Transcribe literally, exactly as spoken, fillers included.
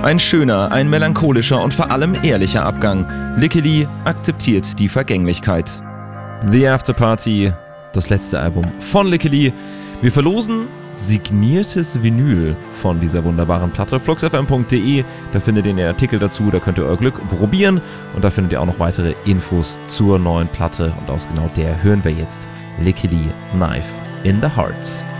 Ein schöner, ein melancholischer und vor allem ehrlicher Abgang. Lickey Lee akzeptiert die Vergänglichkeit. The After Party, das letzte Album von Lickey Lee. Wir verlosen signiertes Vinyl von dieser wunderbaren Platte. flux f m punkt d e, da findet ihr den Artikel dazu, da könnt ihr euer Glück probieren und da findet ihr auch noch weitere Infos zur neuen Platte und aus genau der hören wir jetzt Lickey Lee, Knife in the Heart.